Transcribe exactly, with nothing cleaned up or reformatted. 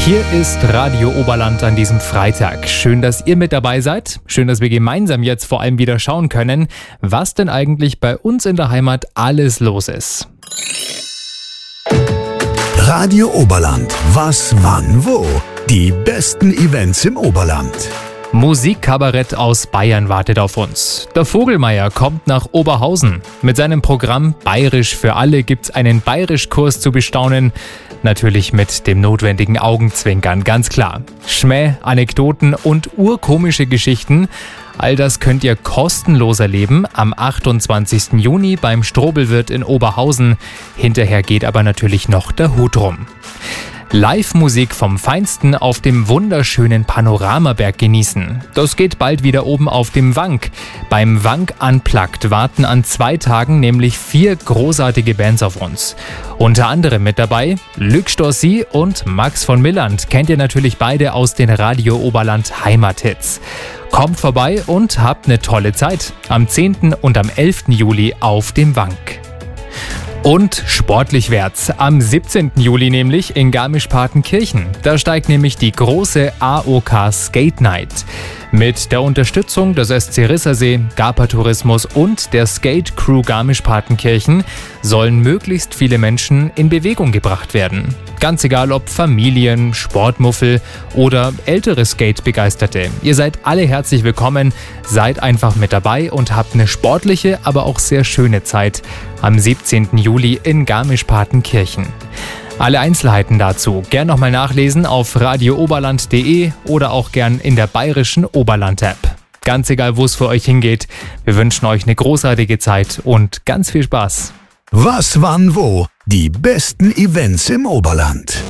Hier ist Radio Oberland an diesem Freitag. Schön, dass ihr mit dabei seid. Schön, dass wir gemeinsam jetzt vor allem wieder schauen können, was denn eigentlich bei uns in der Heimat alles los ist. Radio Oberland. Was, wann, wo? Die besten Events im Oberland. Musikkabarett aus Bayern wartet auf uns. Der Vogelmeier kommt nach Oberhausen. Mit seinem Programm Bayerisch für alle gibt's einen Bayerischkurs zu bestaunen. Natürlich mit dem notwendigen Augenzwinkern, ganz klar. Schmäh, Anekdoten und urkomische Geschichten. All das könnt ihr kostenlos erleben am achtundzwanzigsten Juni beim Strobelwirt in Oberhausen. Hinterher geht aber natürlich noch der Hut rum. Live-Musik vom Feinsten auf dem wunderschönen Panoramaberg genießen. Das geht bald wieder oben auf dem Wank. Beim Wank Unplugged warten an zwei Tagen nämlich vier großartige Bands auf uns. Unter anderem mit dabei Luc Storcy und Max von Milland. Kennt ihr natürlich beide aus den Radio Oberland Heimathits. Kommt vorbei und habt eine tolle Zeit. Am zehnten und am elften Juli auf dem Wank. Und sportlich wär's. Am siebzehnten Juli nämlich in Garmisch-Partenkirchen. Da steigt nämlich die große A O K Skate Night. Mit der Unterstützung des S C Rissersee, Garpa Tourismus und der Skate Crew Garmisch-Partenkirchen sollen möglichst viele Menschen in Bewegung gebracht werden. Ganz egal ob Familien, Sportmuffel oder ältere Skate-Begeisterte. Ihr seid alle herzlich willkommen, seid einfach mit dabei und habt eine sportliche, aber auch sehr schöne Zeit am siebzehnten Juli in Garmisch-Partenkirchen. Alle Einzelheiten dazu gern nochmal nachlesen auf radio oberland punkt de oder auch gern in der bayerischen Oberland-App. Ganz egal, wo es für euch hingeht, wir wünschen euch eine großartige Zeit und ganz viel Spaß. Was, wann, wo? Die besten Events im Oberland.